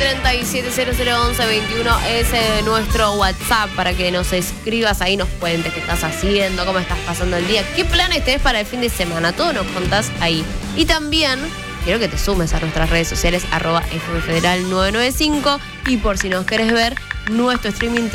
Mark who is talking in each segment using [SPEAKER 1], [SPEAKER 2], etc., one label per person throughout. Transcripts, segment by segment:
[SPEAKER 1] 37001121 es nuestro WhatsApp para que nos escribas ahí, nos cuentes qué estás haciendo, cómo estás pasando el día, qué planes tenés para el fin de semana. Todo nos contás ahí. Y también quiero que te sumes a nuestras redes sociales @fmfederal995 y por si nos querés ver, nuestro streaming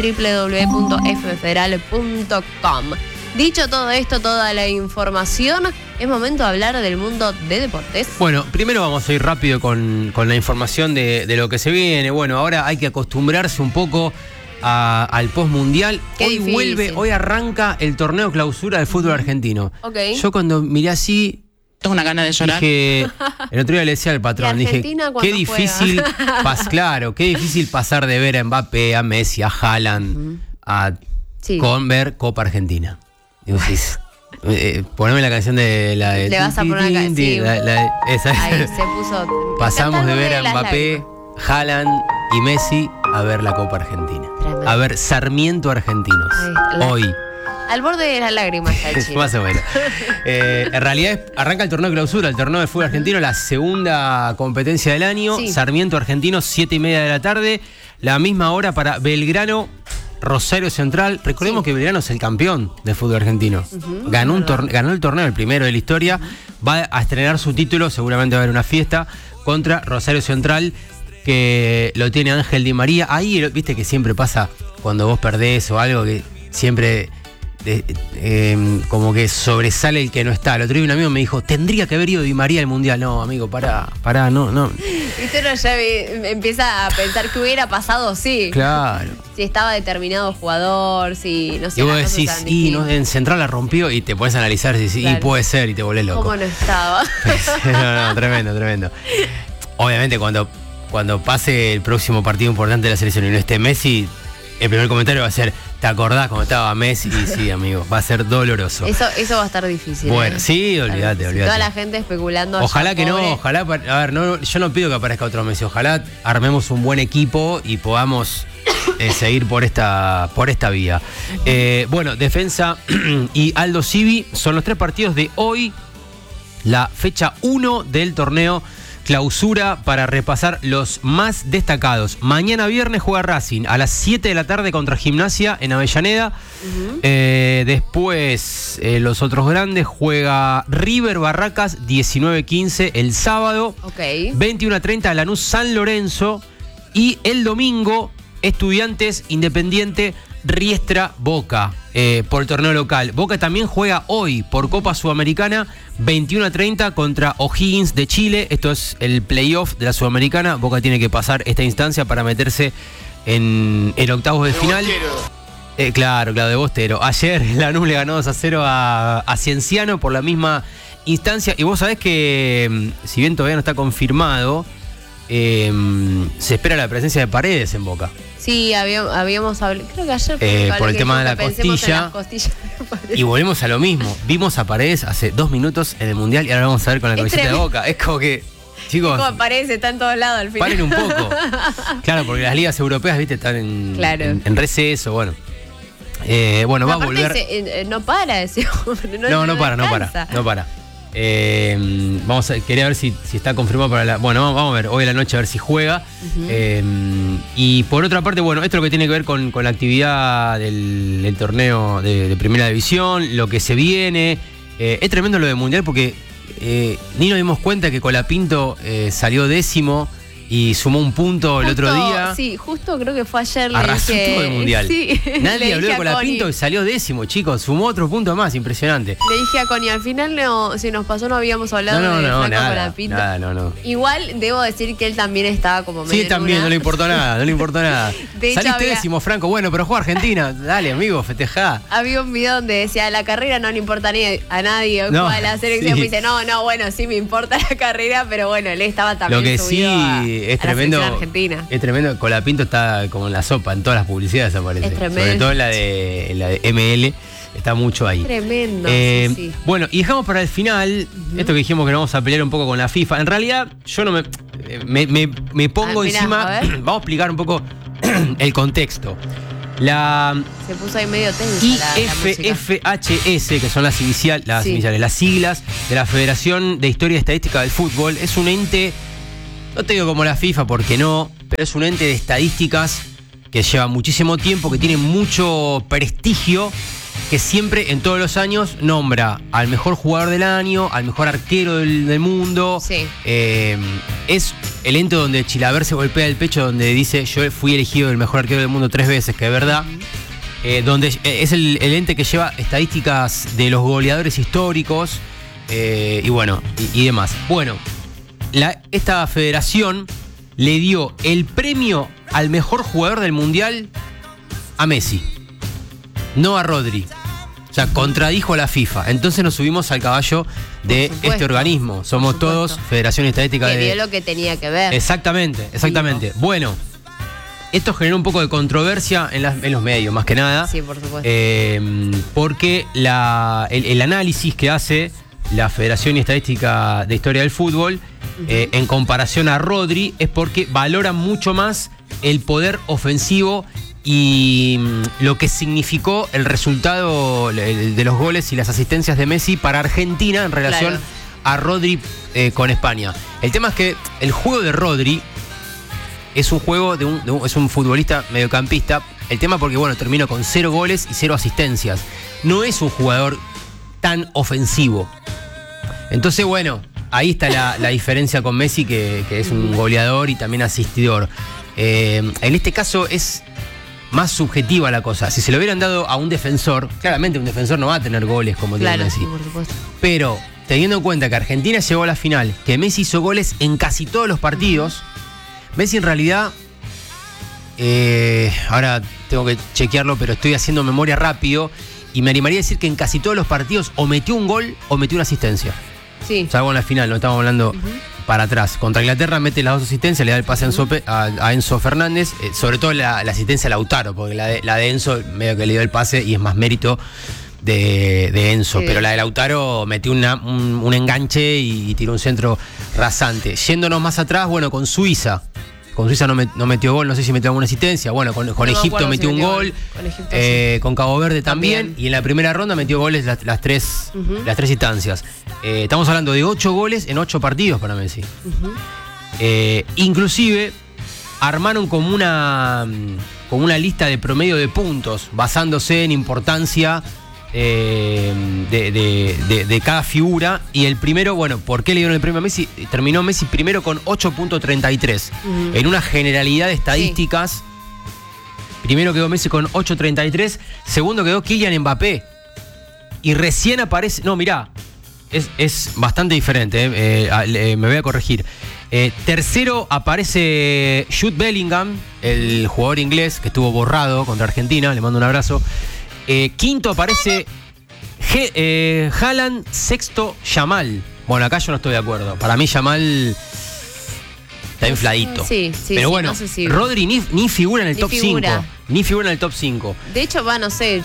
[SPEAKER 1] www.fmfederal.com. Dicho todo esto, toda la información, es momento de hablar del mundo de deportes.
[SPEAKER 2] Bueno, primero vamos a ir rápido con la información de lo que se viene. Bueno, ahora hay que acostumbrarse un poco al postmundial. Hoy arranca el torneo clausura del fútbol argentino.
[SPEAKER 1] Okay.
[SPEAKER 2] Yo cuando miré así,
[SPEAKER 3] tengo una gana de llorar.
[SPEAKER 2] Dije, el otro día le decía al patrón, dije, qué difícil, qué difícil pasar de ver a Mbappé, a Messi, a Haaland, con ver Copa Argentina. Digo, sí, poneme la canción de la de...
[SPEAKER 1] Le vas a poner una canción.
[SPEAKER 2] Esa.
[SPEAKER 1] Ahí se puso...
[SPEAKER 2] Pasamos de ver a Mbappé, Haaland y Messi a ver la Copa Argentina. Tremendo. A ver Sarmiento Argentinos. Hoy.
[SPEAKER 1] Al borde de las lágrimas está el chino.
[SPEAKER 2] Más o menos. En realidad arranca el torneo clausura, el torneo de fútbol argentino, la segunda competencia del año. Sí. Sarmiento Argentinos, 7:30 de la tarde. La misma hora para Belgrano, Rosario Central. Recordemos que Belgrano es el campeón de fútbol argentino. Ganó el torneo, el primero de la historia. Va a estrenar su título, seguramente va a haber una fiesta contra Rosario Central, que lo tiene Ángel Di María. Ahí, viste que siempre pasa cuando vos perdés o algo, que siempre como que sobresale el que no está. El otro día un amigo me dijo, tendría que haber ido Di María al Mundial. No, amigo, pará, no.
[SPEAKER 1] Y uno ya empieza a pensar qué hubiera pasado, sí.
[SPEAKER 2] Claro.
[SPEAKER 1] Si estaba determinado jugador, si no sé.
[SPEAKER 2] Y vos decís, en Central la rompió y te podés analizar y decís, claro, y puede ser, y te volvés loco.
[SPEAKER 1] ¿Cómo no estaba?
[SPEAKER 2] No, tremendo. Obviamente cuando pase el próximo partido importante de la selección y no esté Messi, el primer comentario va a ser, ¿te acordás cuando estaba Messi? Y sí, amigo, va a ser doloroso.
[SPEAKER 1] Eso va a estar difícil.
[SPEAKER 2] Bueno, sí, olvídate.
[SPEAKER 1] Toda la gente especulando.
[SPEAKER 2] Ojalá que no, ojalá, a ver, yo no pido que aparezca otro Messi, ojalá armemos un buen equipo y podamos seguir por esta vía. Bueno, Defensa y Aldo Civi son los 3 partidos de hoy, la fecha 1 del torneo clausura, para repasar los más destacados. Mañana viernes juega Racing a las 7 de la tarde contra Gimnasia en Avellaneda. Después los otros grandes, juega River Barracas 19:15 el sábado. 21:30 Lanús San Lorenzo. Y el domingo Estudiantes Independiente Riestra Boca por el torneo local. Boca también juega hoy por Copa Sudamericana 21:30 contra O'Higgins de Chile. Esto es el playoff de la Sudamericana. Boca tiene que pasar esta instancia para meterse en octavos de final. Claro, de Bostero. Ayer Lanús le ganó 2-0 a Cienciano por la misma instancia. Y vos sabés que, si bien todavía no está confirmado, se espera la presencia de Paredes en Boca.
[SPEAKER 1] Sí, habíamos hablado, creo que ayer
[SPEAKER 2] por el tema de la costilla. Y volvemos a lo mismo. Vimos a Paredes hace 2 minutos en el Mundial y ahora vamos a ver con la camiseta de Boca. Es como que, chicos,
[SPEAKER 1] Paredes está en todos lados al final.
[SPEAKER 2] Paren un poco. Claro, porque las ligas europeas, viste, están en receso, bueno. Bueno, va a volver.
[SPEAKER 1] No para ese hombre.
[SPEAKER 2] No para. Quería ver si está confirmado para la... Bueno, vamos a ver, hoy a la noche a ver si juega. Y por otra parte, bueno, esto es lo que tiene que ver con la actividad del torneo de Primera División, lo que se viene. Es tremendo lo del Mundial porque ni nos dimos cuenta que Colapinto salió 10º y sumó un punto el otro día. Sí,
[SPEAKER 1] justo creo que fue ayer.
[SPEAKER 2] Arrasó todo el Mundial.
[SPEAKER 1] Sí,
[SPEAKER 2] nadie habló de Colapinto y salió 10º, chicos. Sumó otro punto más, impresionante.
[SPEAKER 1] Le dije a Connie, al final se nos pasó, no habíamos hablado de Flaco Colapinto.
[SPEAKER 2] No.
[SPEAKER 1] Igual debo decir que él también estaba como medio.
[SPEAKER 2] Sí, también, no le importó nada. Saliste 10º, Franco. Bueno, pero juega Argentina. Dale, amigo, festejá.
[SPEAKER 1] Había un video donde decía, la carrera no le importa a nadie. Juega la selección. Sí. Me dice, bueno, sí me importa la carrera, pero bueno, él estaba también.
[SPEAKER 2] Lo que
[SPEAKER 1] sí
[SPEAKER 2] es tremendo.
[SPEAKER 1] Argentina.
[SPEAKER 2] Es tremendo. Colapinto está como en la sopa, en todas las publicidades aparece.
[SPEAKER 1] Es tremendo.
[SPEAKER 2] Sobre todo en la de ML, está mucho ahí.
[SPEAKER 1] Tremendo. Sí.
[SPEAKER 2] Bueno, y dejamos para el final esto que dijimos que no vamos a pelear un poco con la FIFA. En realidad, yo no me pongo encima. Vamos a explicar un poco el contexto.
[SPEAKER 1] Se puso ahí medio tensa
[SPEAKER 2] IFFHS, que son las siglas de la Federación de Historia y Estadística del Fútbol, es un ente. No te digo como la FIFA porque no, pero es un ente de estadísticas que lleva muchísimo tiempo, que tiene mucho prestigio, que siempre en todos los años nombra al mejor jugador del año, al mejor arquero del mundo.
[SPEAKER 1] Sí.
[SPEAKER 2] Es el ente donde Chilavert se golpea el pecho, donde dice yo fui elegido el mejor arquero del mundo 3 veces, que es verdad. Donde es el ente que lleva estadísticas de los goleadores históricos y bueno, y demás. Bueno, esta federación le dio el premio al mejor jugador del mundial a Messi, no a Rodri. O sea, contradijo a la FIFA. Entonces nos subimos al caballo de este organismo. Somos todos Federación Estadística
[SPEAKER 1] que vio lo que tenía que ver.
[SPEAKER 2] Exactamente. Bueno, esto generó un poco de controversia en los medios, más que nada.
[SPEAKER 1] Sí, por supuesto.
[SPEAKER 2] Porque el análisis que hace la Federación Estadística de Historia del Fútbol, en comparación a Rodri, es porque valora mucho más el poder ofensivo y lo que significó el resultado de los goles y las asistencias de Messi para Argentina en relación a Rodri con España. El tema es que el juego de Rodri es un juego es un futbolista mediocampista. El tema porque, bueno, terminó con 0 goles y 0 asistencias. No es un jugador tan ofensivo. Entonces, bueno, ahí está la diferencia con Messi, que es un goleador y también asistidor. En este caso es más subjetiva la cosa. Si se lo hubieran dado a un defensor, claramente un defensor no va a tener goles como tiene Messi.
[SPEAKER 1] Por supuesto.
[SPEAKER 2] Pero teniendo en cuenta que Argentina llegó a la final, que Messi hizo goles en casi todos los partidos, Messi en realidad, ahora tengo que chequearlo, pero estoy haciendo memoria rápido y me animaría a decir que en casi todos los partidos o metió un gol o metió una asistencia.
[SPEAKER 1] Sí.
[SPEAKER 2] Salvo en la final, no estamos hablando para atrás. Contra Inglaterra mete las 2 asistencias, le da el pase a Enzo Fernández, sobre todo la asistencia a Lautaro, porque la de Enzo medio que le dio el pase y es más mérito de Enzo, pero la de Lautaro metió un enganche y tiró un centro rasante. Yéndonos más atrás, bueno, con Suiza. Con Suiza no metió gol, no sé si metió alguna asistencia. Bueno, con Egipto metió un gol. Con Egipto, con Cabo Verde también. Y en la primera ronda metió goles las tres instancias. Estamos hablando de 8 goles en 8 partidos para Messi. Inclusive armaron como una lista de promedio de puntos, basándose en importancia de cada figura. Y el primero, bueno, ¿por qué le dieron el premio a Messi? Terminó Messi primero con 8.33. En una generalidad de estadísticas, primero quedó Messi con 8.33, segundo quedó Kylian Mbappé. Y recién aparece... No, mirá, es bastante diferente, me voy a corregir. Tercero aparece Jude Bellingham, el jugador inglés que estuvo borrado contra Argentina, le mando un abrazo. Quinto aparece Haaland, sexto Yamal. Bueno, acá yo no estoy de acuerdo. Para mí Yamal está infladito.
[SPEAKER 1] Sí,
[SPEAKER 2] pero bueno, Rodri ni figura en el top 5. Ni figura en el top 5.
[SPEAKER 1] De hecho, no sé,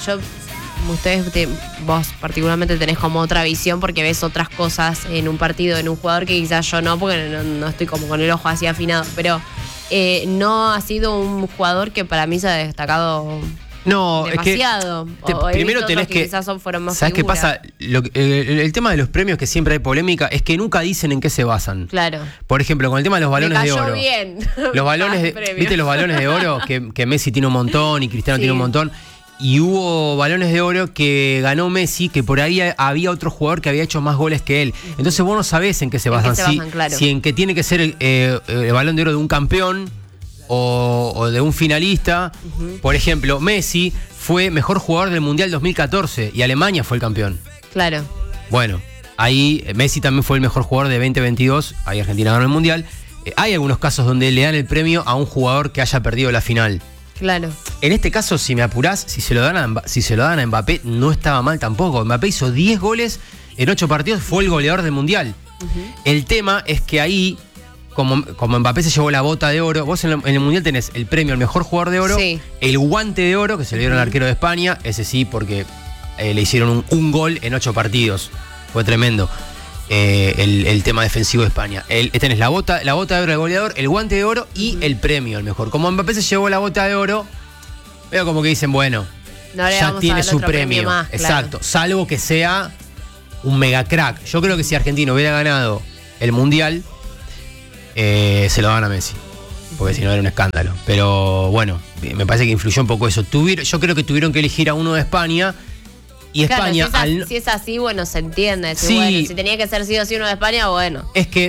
[SPEAKER 1] vos particularmente tenés como otra visión porque ves otras cosas en un partido, en un jugador que quizás yo no, porque no estoy como con el ojo así afinado. Pero no ha sido un jugador que para mí se ha destacado...
[SPEAKER 2] No,
[SPEAKER 1] demasiado.
[SPEAKER 2] Es que primero tenés que
[SPEAKER 1] quizás fueron más
[SPEAKER 2] ¿sabes
[SPEAKER 1] figura?
[SPEAKER 2] qué pasa? El tema de los premios, que siempre hay polémica, es que nunca dicen en qué se basan.
[SPEAKER 1] Claro.
[SPEAKER 2] Por ejemplo, con el tema de los balones de oro.
[SPEAKER 1] Bien.
[SPEAKER 2] Los balones ¿viste los balones de oro? Que Messi tiene un montón y Cristiano tiene un montón. Y hubo balones de oro que ganó Messi, que por ahí había otro jugador que había hecho más goles que él. Entonces vos no sabés en qué se basan. Si en que tiene que ser el balón de oro de un campeón o de un finalista. Por ejemplo, Messi fue mejor jugador del Mundial 2014 y Alemania fue el campeón.
[SPEAKER 1] Claro.
[SPEAKER 2] Bueno, ahí Messi también fue el mejor jugador de 2022, ahí Argentina ganó el Mundial. Hay algunos casos donde le dan el premio a un jugador que haya perdido la final.
[SPEAKER 1] Claro.
[SPEAKER 2] En este caso, si me apurás, si se lo dan a Mbappé, no estaba mal tampoco. Mbappé hizo 10 goles en 8 partidos, fue el goleador del Mundial. El tema es que ahí, como Mbappé se llevó la bota de oro, vos en el Mundial tenés el premio al mejor jugador de oro, el guante de oro, que se le dieron al arquero de España, ese sí, porque le hicieron un gol en 8 partidos. Fue tremendo el tema defensivo de España. Tenés la bota de oro del goleador, el guante de oro y el premio al mejor. Como Mbappé se llevó la bota de oro, veo como que dicen, bueno, ya tiene su premio. Más, exacto, salvo que sea un mega crack. Yo creo que si Argentina hubiera ganado el Mundial, se lo dan a Messi. porque si no era un escándalo. Pero bueno, me parece que influyó un poco eso. Yo creo que tuvieron que elegir a uno de España. Y España,
[SPEAKER 1] si es así, bueno, se entiende.
[SPEAKER 2] Sí,
[SPEAKER 1] bueno, si tenía que ser sí o sí uno de España, bueno.
[SPEAKER 2] Es que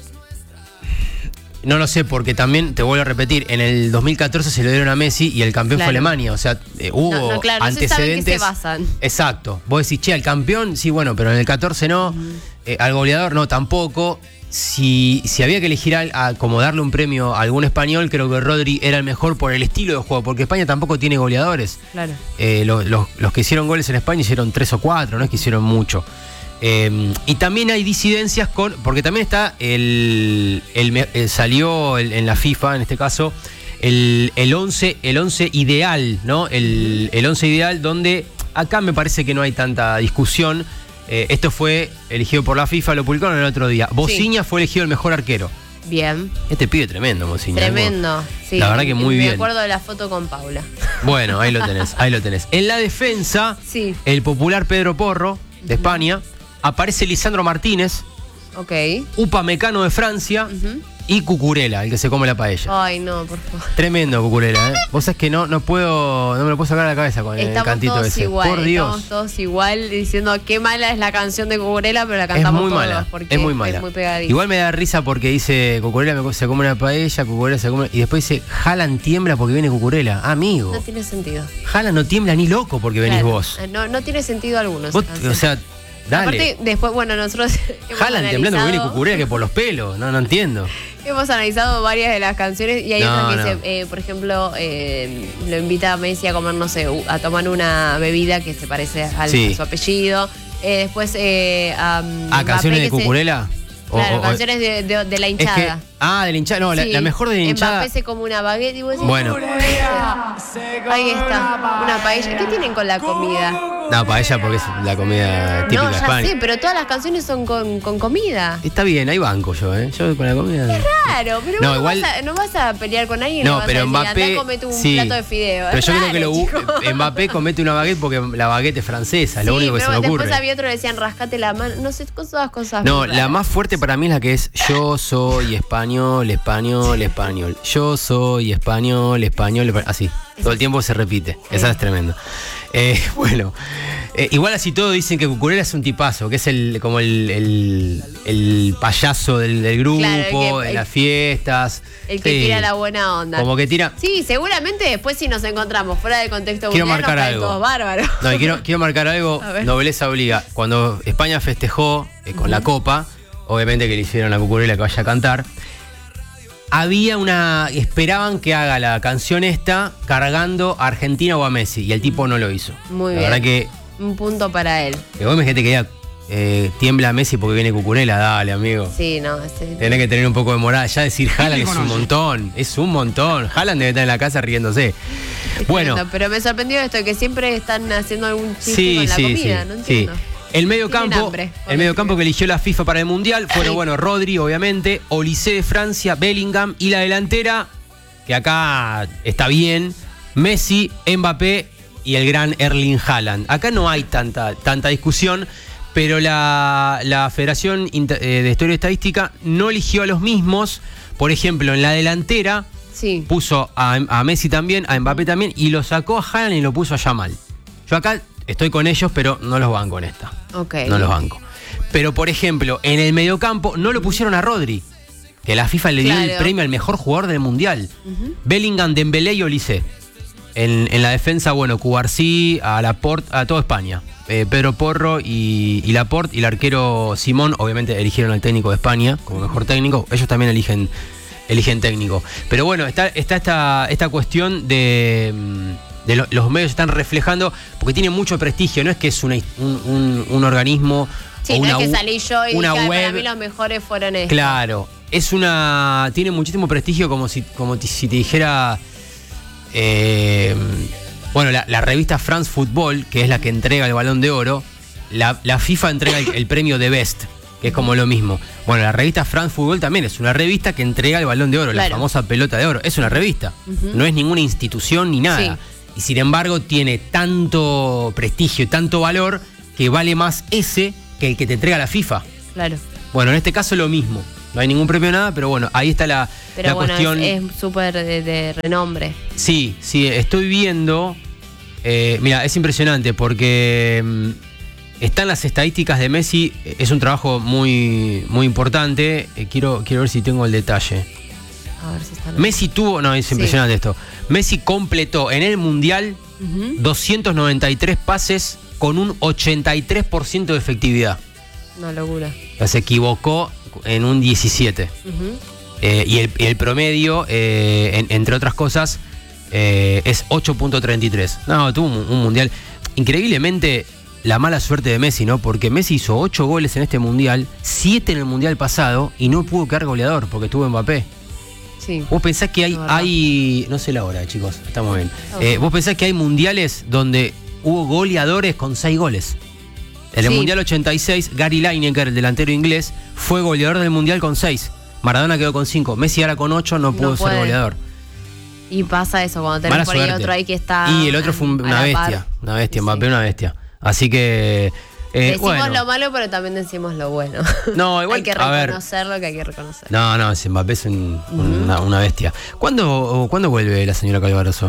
[SPEAKER 2] no lo sé, porque también, te vuelvo a repetir, en el 2014 se lo dieron a Messi y el campeón fue Alemania. O sea, hubo antecedentes. No se sabe en qué se basan. Exacto. Vos decís, che, al campeón, sí, bueno, pero en el 14 no. Al goleador, no, tampoco. Si había que elegir como darle un premio a algún español, creo que Rodri era el mejor por el estilo de juego, porque España tampoco tiene goleadores.
[SPEAKER 1] Claro.
[SPEAKER 2] Los que hicieron goles en España hicieron 3 o 4, no es que hicieron mucho. Y también hay disidencias porque también está salió en la FIFA, en este caso, el 11 ideal, ¿no? El 11 ideal, donde acá me parece que no hay tanta discusión. Esto fue elegido por la FIFA, lo publicaron el otro día. Bociña fue elegido el mejor arquero.
[SPEAKER 1] Bien.
[SPEAKER 2] Este pibe tremendo, Bociña.
[SPEAKER 1] Tremendo, sí.
[SPEAKER 2] La verdad que muy bien.
[SPEAKER 1] Me acuerdo de la foto con Paula.
[SPEAKER 2] Bueno, ahí lo tenés. En la defensa, el popular Pedro Porro, de España. Aparece Lisandro Martínez.
[SPEAKER 1] Ok.
[SPEAKER 2] Upamecano de Francia. Y Cucurella, el que se come la paella.
[SPEAKER 1] Ay, no, por favor.
[SPEAKER 2] Tremendo Cucurella, ¿eh? Vos sabés que no me lo puedo sacar de la cabeza con el cantito ese.
[SPEAKER 1] Igual,
[SPEAKER 2] por Dios.
[SPEAKER 1] estamos todos igual diciendo qué mala es la canción de Cucurella, pero la cantamos todos.
[SPEAKER 2] Es muy mala.
[SPEAKER 1] Es muy pegadiza.
[SPEAKER 2] Igual me da risa porque dice Cucurella se come una paella, Cucurella se come. Y después dice, Haaland tiembla porque viene Cucurella. Amigo.
[SPEAKER 1] No tiene sentido.
[SPEAKER 2] Haaland no tiembla ni loco porque venís vos.
[SPEAKER 1] No tiene sentido alguno.
[SPEAKER 2] O sea, dale.
[SPEAKER 1] Aparte, después, bueno, nosotros
[SPEAKER 2] Haaland temblando porque viene Cucurella que por los pelos. No entiendo.
[SPEAKER 1] Hemos analizado varias de las canciones y hay otras que dice, por ejemplo, lo invita a Messi a comer, no sé, a tomar una bebida que se parece a su apellido. Después
[SPEAKER 2] ¿canciones de Cucurella?
[SPEAKER 1] Claro, canciones de la hinchada.
[SPEAKER 2] De la hinchada, no, la mejor de la hinchada.
[SPEAKER 1] Mbappé se come una baguette y vos decís,
[SPEAKER 2] bueno.
[SPEAKER 1] Ahí está, una paella. ¿Qué tienen con la comida?
[SPEAKER 2] No, paella porque es la comida típica de España.
[SPEAKER 1] Sí, pero todas las canciones son con comida.
[SPEAKER 2] Está bien, hay banco yo, ¿eh? Yo con la comida.
[SPEAKER 1] Es raro, pero no vas a pelear con alguien y no vas
[SPEAKER 2] pero
[SPEAKER 1] a decir,
[SPEAKER 2] Mbappé,
[SPEAKER 1] andá, comete un plato de fideo.
[SPEAKER 2] Pero yo creo que Mbappé comete una baguette porque la baguette es francesa, lo único que se me ocurre.
[SPEAKER 1] Después había otro que decían, rascate la mano, no sé, todas cosas.
[SPEAKER 2] No, la más fuerte para mí es la que es yo soy español. Yo soy español. Así, todo el tiempo se repite. Esa es tremendo. Bueno, igual así todo dicen que Cucurella es un tipazo, que es como el payaso del grupo, claro, de las fiestas.
[SPEAKER 1] El que tira la buena onda.
[SPEAKER 2] Como que tira.
[SPEAKER 1] Sí, seguramente después si nos encontramos fuera de contexto
[SPEAKER 2] quiero
[SPEAKER 1] mundial,
[SPEAKER 2] marcar algo.
[SPEAKER 1] Todos bárbaros.
[SPEAKER 2] No, y quiero marcar algo, nobleza obliga. Cuando España festejó con la Copa, obviamente que le hicieron a Cucurella que vaya a cantar. Esperaban que haga la canción esta cargando a Argentina o a Messi, y el tipo no lo hizo.
[SPEAKER 1] Muy bien.
[SPEAKER 2] La verdad que
[SPEAKER 1] un punto para él.
[SPEAKER 2] Que vos me dijiste que ya tiembla Messi porque viene Cucurella, dale, amigo.
[SPEAKER 1] Sí, no.
[SPEAKER 2] Tenés que tener un poco de moral. Ya decir Haaland es un montón. Haaland debe estar en la casa riéndose. Bueno.
[SPEAKER 1] Pero me sorprendió esto, que siempre están haciendo algún chiste con la comida, no entiendo.
[SPEAKER 2] Sí. El medio campo que eligió la FIFA para el Mundial fueron, Rodri, obviamente, Olise de Francia, Bellingham, y la delantera, que acá está bien, Messi, Mbappé y el gran Erling Haaland. Acá no hay tanta discusión, pero la Federación de Historia y Estadística no eligió a los mismos. Por ejemplo, en la delantera puso a Messi también, a Mbappé también, y lo sacó a Haaland y lo puso a Yamal. Yo acá estoy con ellos, pero no los banco en esta. No los banco. Pero, por ejemplo, en el mediocampo no lo pusieron a Rodri, que la FIFA le dio el premio al mejor jugador del Mundial. Bellingham, Dembélé y Olise. En la defensa, Cubarsí, a Laporte, a toda España. Pedro Porro y Laporte, y el arquero Simón, obviamente eligieron al técnico de España como mejor técnico. Ellos también eligen técnico. Pero bueno, está esta cuestión de los medios están reflejando, porque tiene mucho prestigio, no es que es un organismo.
[SPEAKER 1] Sí, o no es que salí yo y dije, para mí los mejores fueron estos.
[SPEAKER 2] Claro, tiene muchísimo prestigio, como si te dijera, la revista France Football, que es la que entrega el Balón de Oro, la FIFA entrega el premio de Best, que es como lo mismo. Bueno, la revista France Football también es una revista que entrega el Balón de Oro, la famosa pelota de oro. Es una revista, no es ninguna institución ni nada. Sí. Y sin embargo tiene tanto prestigio y tanto valor que vale más ese que el que te entrega la FIFA.
[SPEAKER 1] Claro.
[SPEAKER 2] Bueno, en este caso lo mismo. No hay ningún premio, nada, pero bueno, ahí está la cuestión.
[SPEAKER 1] Es súper de renombre.
[SPEAKER 2] Sí, estoy viendo. Mira, es impresionante porque están las estadísticas de Messi. Es un trabajo muy, muy importante. Quiero ver si tengo el detalle.
[SPEAKER 1] A ver si está.
[SPEAKER 2] Messi tuvo. No, es impresionante esto. Messi completó en el Mundial 293 pases con un 83% de efectividad.
[SPEAKER 1] Una locura.
[SPEAKER 2] O sea, se equivocó en un 17. Y el promedio, entre otras cosas, es 8.33. No, tuvo un mundial. Increíblemente, la mala suerte de Messi, ¿no? Porque Messi hizo 8 goles en este mundial, 7 en el mundial pasado, y no pudo quedar goleador porque tuvo Mbappé.
[SPEAKER 1] Sí.
[SPEAKER 2] Vos pensás que hay no sé la hora, chicos, estamos bien. Vos pensás que hay mundiales donde hubo goleadores con 6 goles. En el Mundial 86, Gary Lineker, el delantero inglés, fue goleador del Mundial con 6. Maradona quedó con 5. Messi ahora con 8 no pudo ser goleador.
[SPEAKER 1] Y pasa eso, cuando tenés por ahí otro ahí que está.
[SPEAKER 2] Y el otro fue una bestia, Mbappé una bestia. Así que...
[SPEAKER 1] decimos lo malo, pero también decimos lo bueno.
[SPEAKER 2] No, igual
[SPEAKER 1] hay que reconocer lo que hay que reconocer.
[SPEAKER 2] No, Mbappé es una bestia. ¿Cuándo vuelve la señora Calvaroso?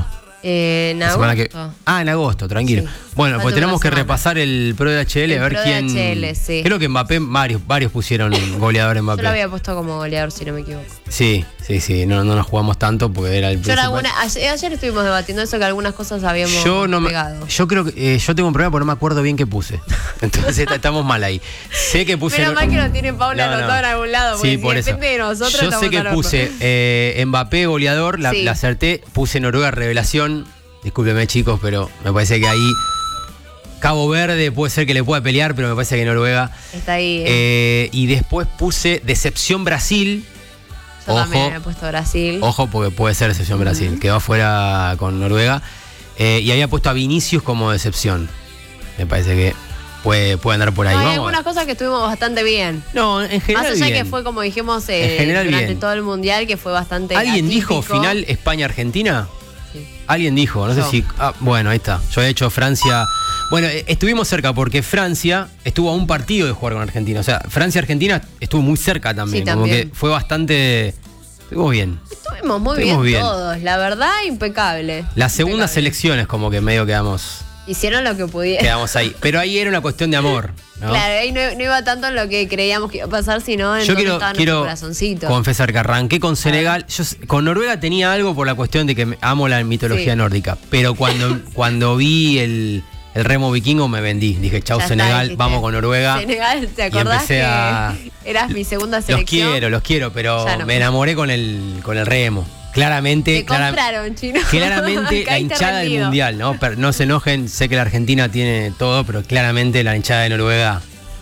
[SPEAKER 1] En agosto.
[SPEAKER 2] En agosto, tranquilo. Sí. Bueno, pues tenemos que repasar el Pro de HL, a ver quién.
[SPEAKER 1] Sí.
[SPEAKER 2] Creo que Mbappé, varios pusieron goleador en Mbappé.
[SPEAKER 1] Yo lo había puesto como goleador, si no me equivoco.
[SPEAKER 2] Sí. No nos jugamos tanto porque era el principal.
[SPEAKER 1] Ayer estuvimos debatiendo eso, que algunas cosas habíamos pegado.
[SPEAKER 2] Yo creo que yo tengo un problema porque no me acuerdo bien qué puse. Entonces estamos mal ahí. Sé que puse.
[SPEAKER 1] Menos mal que lo tiene Paula anotado en algún lado, porque
[SPEAKER 2] por
[SPEAKER 1] depende de nosotros.
[SPEAKER 2] Yo sé que puse Mbappé goleador, la acerté, puse Noruega revelación. Discúlpeme, chicos, pero me parece que ahí Cabo Verde puede ser que le pueda pelear, pero me parece que Noruega
[SPEAKER 1] está ahí.
[SPEAKER 2] Y después puse decepción Brasil.
[SPEAKER 1] Yo también he puesto Brasil.
[SPEAKER 2] Ojo, porque puede ser decepción Brasil. Quedó afuera con Noruega. Y había puesto a Vinicius como decepción. Me parece que puede andar por ahí.
[SPEAKER 1] Hay algunas cosas que estuvimos bastante bien.
[SPEAKER 2] No, en general
[SPEAKER 1] más allá
[SPEAKER 2] bien.
[SPEAKER 1] Que fue como dijimos
[SPEAKER 2] durante
[SPEAKER 1] bien. Todo el mundial, que fue bastante
[SPEAKER 2] ¿Alguien
[SPEAKER 1] atípico.
[SPEAKER 2] dijo final España-Argentina? Alguien dijo, no sé si... bueno, ahí está. Yo he hecho Francia... Bueno, estuvimos cerca porque Francia estuvo a un partido de jugar con Argentina. O sea, Francia-Argentina estuvo muy cerca también.
[SPEAKER 1] Sí,
[SPEAKER 2] como
[SPEAKER 1] también.
[SPEAKER 2] que fue bastante... Estuvimos bien.
[SPEAKER 1] Estuvimos muy bien todos. La verdad, impecable.
[SPEAKER 2] Las segundas elecciones como que medio quedamos...
[SPEAKER 1] Hicieron lo que pudieron.
[SPEAKER 2] Quedamos ahí. Pero ahí era una cuestión de amor, ¿no?
[SPEAKER 1] Claro, ahí no iba tanto en lo que creíamos que iba a pasar, sino en donde estaba nuestro corazoncito.
[SPEAKER 2] Confesar que arranqué con Senegal. Yo con Noruega tenía algo por la cuestión de que amo la mitología nórdica. Pero cuando vi el remo vikingo me vendí. Dije, chau Senegal, vamos con Noruega.
[SPEAKER 1] Senegal, ¿te acordás que eras mi segunda selección?
[SPEAKER 2] Los quiero, pero me enamoré con el remo. Claramente,
[SPEAKER 1] te compraron, chino.
[SPEAKER 2] Claramente la hinchada del mundial, ¿no? Pero no se enojen, sé que la Argentina tiene todo, pero claramente la hinchada de Noruega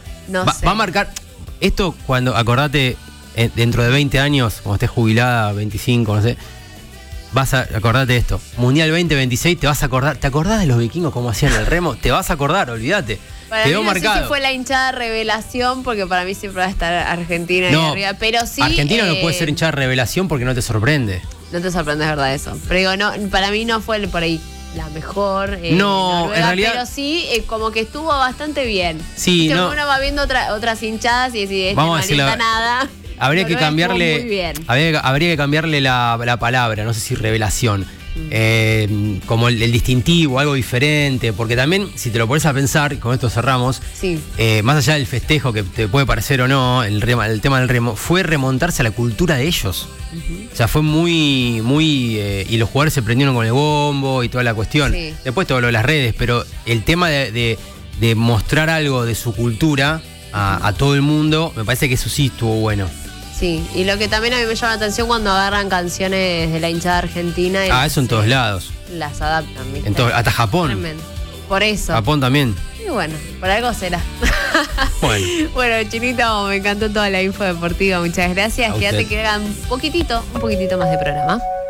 [SPEAKER 2] va a marcar. Esto cuando, acordate, dentro de 20 años, cuando estés jubilada, 25, no sé, vas a acordarte de esto. Mundial 2026, te vas a acordar. ¿Te acordás de los vikingos cómo hacían el remo? Te vas a acordar, olvídate. Quedó
[SPEAKER 1] mí
[SPEAKER 2] marcado.
[SPEAKER 1] No sé si fue la hinchada revelación, porque para mí siempre va a estar Argentina ahí arriba, pero sí.
[SPEAKER 2] Argentina no puede ser hinchada revelación porque no te sorprende.
[SPEAKER 1] No te sorprende, es verdad eso. Pero digo, no, para mí no fue por ahí la mejor.
[SPEAKER 2] No,
[SPEAKER 1] Noruega,
[SPEAKER 2] en realidad.
[SPEAKER 1] Pero sí, como que estuvo bastante bien.
[SPEAKER 2] Sí, no.
[SPEAKER 1] Uno va viendo otras hinchadas y decís,
[SPEAKER 2] vamos a decir
[SPEAKER 1] nada.
[SPEAKER 2] Habría que cambiarle. Habría que cambiarle la palabra, no sé si revelación. Como el distintivo, algo diferente, porque también si te lo pones a pensar, y con esto cerramos, más allá del festejo que te puede parecer o no, el tema del remo, fue remontarse a la cultura de ellos. O sea, fue muy, y los jugadores se prendieron con el bombo y toda la cuestión. Después todo lo de las redes, pero el tema de mostrar algo de su cultura a todo el mundo, me parece que eso sí estuvo bueno.
[SPEAKER 1] Sí, y lo que también a mí me llama la atención cuando agarran canciones de la hinchada argentina.
[SPEAKER 2] Eso en todos lados.
[SPEAKER 1] Las adaptan, ¿viste?
[SPEAKER 2] Hasta Japón.
[SPEAKER 1] Tremendo. Por eso.
[SPEAKER 2] Japón también.
[SPEAKER 1] Y bueno, por algo será.
[SPEAKER 2] Bueno,
[SPEAKER 1] Chinito, me encantó toda la info deportiva. Muchas gracias. Quédate que hagan un poquitito más de programa.